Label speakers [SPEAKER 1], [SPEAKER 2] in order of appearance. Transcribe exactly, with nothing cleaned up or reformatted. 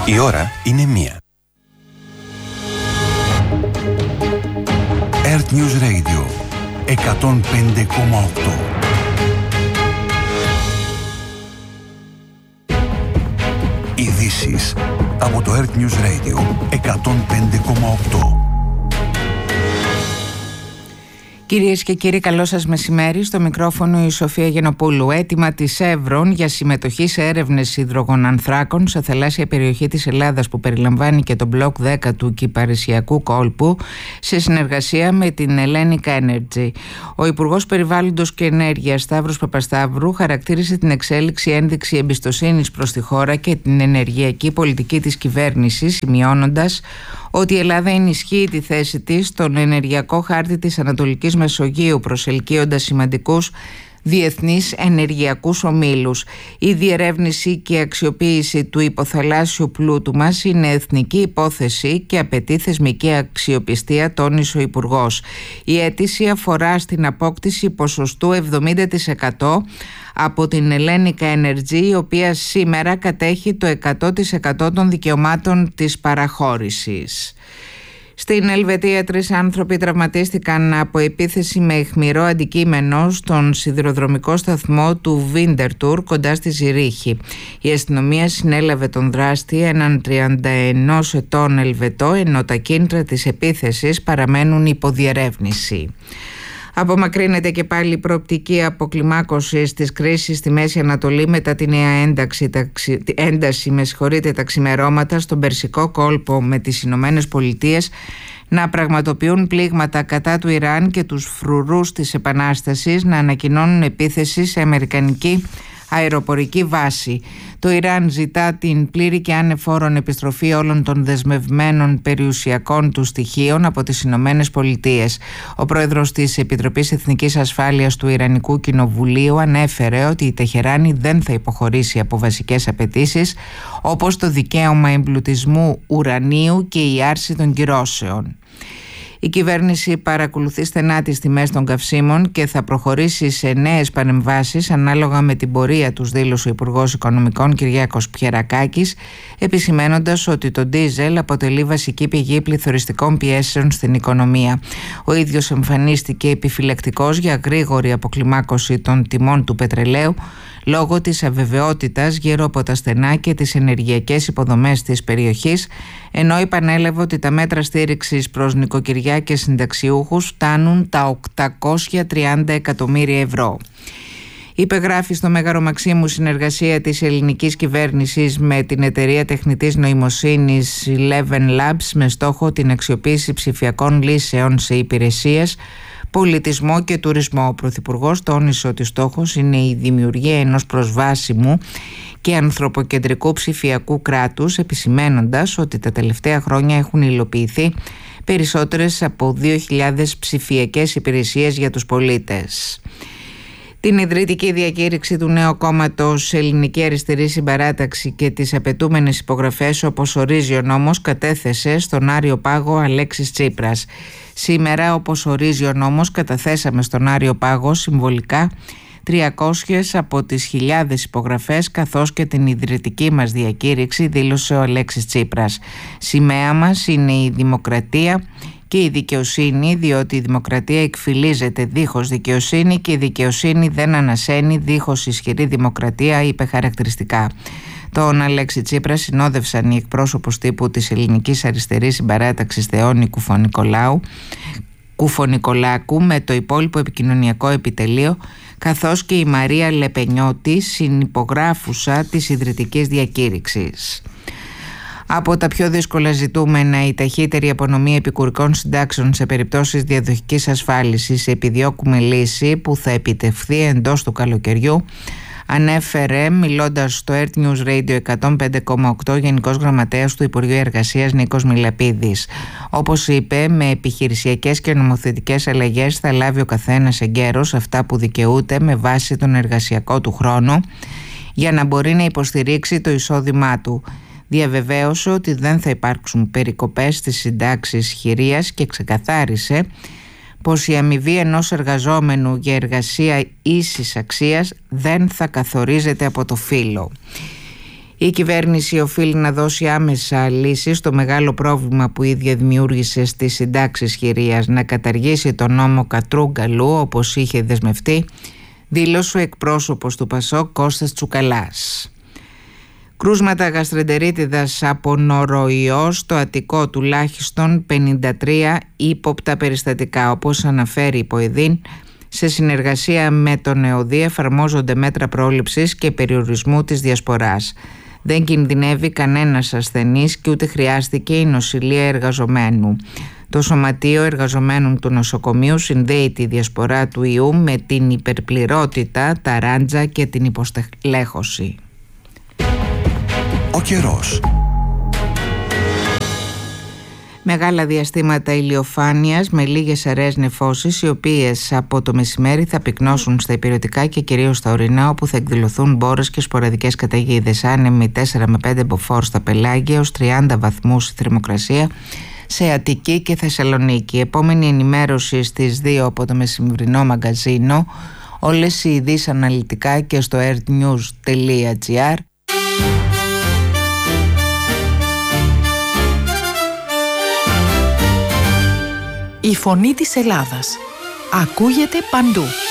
[SPEAKER 1] Η ώρα είναι μία. Earth News Radio εκατόν πέντε κόμμα οκτώ. Ειδήσεις από το Earth News Radio εκατόν πέντε κόμμα οκτώ.
[SPEAKER 2] Κυρίες και κύριοι, καλό σας μεσημέρι. Στο μικρόφωνο η Σοφία Γενοπούλου. Αίτημα της Εύρων για συμμετοχή σε έρευνες υδρογονανθράκων σε θαλάσσια περιοχή της Ελλάδας, που περιλαμβάνει και το μπλοκ δέκα του Κυπαρισιακού κόλπου, σε συνεργασία με την Hellenic Energy. Ο Υπουργός Περιβάλλοντος και Ενέργειας Σταύρος Παπασταύρου χαρακτήρισε την εξέλιξη ένδειξη εμπιστοσύνης προς τη χώρα και την ενεργειακή πολιτική της κυβέρνησης, σημειώνοντας ότι η Ελλάδα ενισχύει τη θέση της στον ενεργειακό χάρτη της Ανατολικής Μεσογείου, προσελκύοντας σημαντικούς διεθνείς ενεργειακούς ομίλους. Η διερεύνηση και αξιοποίηση του υποθαλάσσιου πλούτου μας είναι εθνική υπόθεση και απαιτεί θεσμική αξιοπιστία, τόνισε ο Υπουργός. Η αίτηση αφορά στην απόκτηση ποσοστού εβδομήντα τοις εκατό από την Hellenic Energy, η οποία σήμερα κατέχει το εκατό τοις εκατό των δικαιωμάτων της παραχώρησης. Στην Ελβετία, τρεις άνθρωποι τραυματίστηκαν από επίθεση με αιχμηρό αντικείμενο στον σιδηροδρομικό σταθμό του Winterthur κοντά στη Ζηρίχη. Η αστυνομία συνέλαβε τον δράστη, έναν τριάντα ενός ετών Ελβετό, ενώ τα κίνητρα της επίθεσης παραμένουν υπό-διερεύνηση. Απομακρύνεται και πάλι η προοπτική αποκλιμάκωσης της κρίσης στη Μέση Ανατολή μετά τη νέα ένταξη, ταξι, ένταση με συγχωρείτε, τα ξημερώματα στον Περσικό κόλπο, με τις Ηνωμένες Πολιτείες να πραγματοποιούν πλήγματα κατά του Ιράν και τους φρουρούς της Επανάστασης να ανακοινώνουν επίθεση σε αμερικανική αεροπορική βάση. Το Ιράν ζητά την πλήρη και ανεφόρον επιστροφή όλων των δεσμευμένων περιουσιακών του στοιχείων από τις Ηνωμένες Πολιτείες. Ο πρόεδρος της Επιτροπής Εθνικής Ασφάλειας του Ιρανικού Κοινοβουλίου ανέφερε ότι η Τεχεράνη δεν θα υποχωρήσει από βασικές απαιτήσεις, όπως το δικαίωμα εμπλουτισμού ουρανίου και η άρση των κυρώσεων. Η κυβέρνηση παρακολουθεί στενά τις τιμές των καυσίμων και θα προχωρήσει σε νέες παρεμβάσεις ανάλογα με την πορεία τους, δήλωσε ο Υπουργός Οικονομικών Κυριάκος Πιερακάκης, επισημένοντας ότι το ντίζελ αποτελεί βασική πηγή πληθωριστικών πιέσεων στην οικονομία. Ο ίδιος εμφανίστηκε επιφυλακτικός για γρήγορη αποκλιμάκωση των τιμών του πετρελαίου λόγω της αβεβαιότητας γύρω από τα στενά και τις ενεργειακές υποδομές της περιοχής, ενώ επανέλαβε ότι τα μέτρα στήριξης προς νοικοκυριά και συνταξιούχους φτάνουν τα οκτακόσια τριάντα εκατομμύρια ευρώ. Υπεγράφει στο Μέγαρο Μαξίμου συνεργασία της ελληνικής κυβέρνησης με την εταιρεία τεχνητής νοημοσύνης Eleven Labs με στόχο την αξιοποίηση ψηφιακών λύσεων σε υπηρεσίες, πολιτισμό και τουρισμό. Ο Πρωθυπουργός τόνισε ότι στόχος είναι η δημιουργία ενός προσβάσιμου και ανθρωποκεντρικού ψηφιακού κράτους, επισημένοντας ότι τα τελευταία χρόνια έχουν υλοποιηθεί περισσότερες από δύο χιλιάδες ψηφιακές υπηρεσίες για τους πολίτες. Την ιδρυτική διακήρυξη του νέου κόμματος Ελληνική Αριστερή Συμπαράταξη και τις απαιτούμενες υπογραφές όπως ορίζει ο νόμος κατέθεσε στον Άριο Πάγο Αλέξης Τσίπρας. Σήμερα, όπως ορίζει ο νόμος, καταθέσαμε στον Άριο Πάγο συμβολικά τριακόσιες από τις χιλιάδες υπογραφές καθώς και την ιδρυτική μας διακήρυξη, δήλωσε ο Αλέξης Τσίπρας. Σημαία μας είναι η δημοκρατία και η δικαιοσύνη, διότι η δημοκρατία εκφυλίζεται δίχως δικαιοσύνη και η δικαιοσύνη δεν ανασένει δίχως ισχυρή δημοκρατία, είπε χαρακτηριστικά. Τον Αλέξη Τσίπρα συνόδευσαν οι εκπρόσωπος τύπου της Ελληνικής Αριστερής Συμπαράταξης Θεόνη Κουφονικολάου, Κουφονικολάκου με το υπόλοιπο επικοινωνιακό επιτελείο, καθώς και η Μαρία Λεπενιώτη, συνυπογράφουσα της ιδρυτικής διακήρυξης. Από τα πιο δύσκολα ζητούμενα, η ταχύτερη απονομή επικουρικών συντάξεων σε περιπτώσεις διαδοχικής ασφάλισης. Επιδιώκουμε λύση που θα επιτευχθεί εντός του καλοκαιριού, ανέφερε μιλώντας στο Earth News Radio εκατόν πέντε κόμμα οκτώ Γενικός Γραμματέας του Υπουργείου Εργασίας Νίκος Μιλαπίδης. Όπως είπε, με επιχειρησιακές και νομοθετικές αλλαγές θα λάβει ο καθένας εγκαίρως αυτά που δικαιούται με βάση τον εργασιακό του χρόνο για να μπορεί να υποστηρίξει το εισόδημά του. Διαβεβαίωσε ότι δεν θα υπάρξουν περικοπές στις συντάξεις χειρίας και ξεκαθάρισε πως η αμοιβή ενός εργαζόμενου για εργασία ίσης αξίας δεν θα καθορίζεται από το φύλο. Η κυβέρνηση οφείλει να δώσει άμεσα λύσεις στο μεγάλο πρόβλημα που η ίδια δημιούργησε στις συντάξεις χειρίας, να καταργήσει τον νόμο Κατρούγκαλου όπως είχε δεσμευτεί, δήλωσε ο εκπρόσωπος του Πασόκ Κώστας Τσουκαλάς. Κρούσματα γαστρεντερίτιδας από νοροϊό στο Αττικό, τουλάχιστον πενήντα τρία ύποπτα περιστατικά. Όπως αναφέρει η ΠΟΕΔΗΝ, σε συνεργασία με τον ΕΟΔΗ εφαρμόζονται μέτρα πρόληψης και περιορισμού της διασποράς. Δεν κινδυνεύει κανένας ασθενής και ούτε χρειάστηκε η νοσηλεία εργαζομένου. Το Σωματείο Εργαζομένων του Νοσοκομείου συνδέει τη διασπορά του ιού με την υπερπληρότητα, τα ράντζα και την υποστελέχωση.
[SPEAKER 1] Ο καιρός.
[SPEAKER 2] Μεγάλα διαστήματα ηλιοφάνειας με λίγες αραιές νεφώσεις, οι οποίες από το μεσημέρι θα πυκνώσουν στα ηπειρωτικά και κυρίως στα ορεινά, όπου θα εκδηλωθούν μπόρες και σποραδικές καταιγίδες. Άνεμοι τέσσερα με πέντε μποφόρ στα πελάγια, έως τριάντα βαθμούς η θερμοκρασία σε Αττική και Θεσσαλονίκη. Επόμενη ενημέρωση στις δύο από το μεσημβρινό μαγκαζίνο. Όλες οι ειδήσεις αναλυτικά και στο earthnews τελεία gr.
[SPEAKER 3] Η φωνή της Ελλάδας ακούγεται παντού.